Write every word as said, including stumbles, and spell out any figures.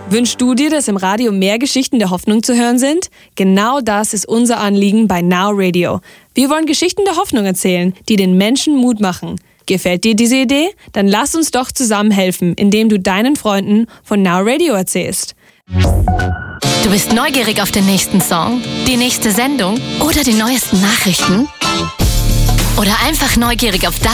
Wünschst du dir, dass im Radio mehr Geschichten der Hoffnung zu hören sind? Genau das ist unser Anliegen bei Now Radio. Wir wollen Geschichten der Hoffnung erzählen, die den Menschen Mut machen. Gefällt dir diese Idee? Dann lass uns doch zusammen helfen, indem du deinen Freunden von Now Radio erzählst. Du bist neugierig auf den nächsten Song, die nächste Sendung oder die neuesten Nachrichten? Oder einfach neugierig auf das,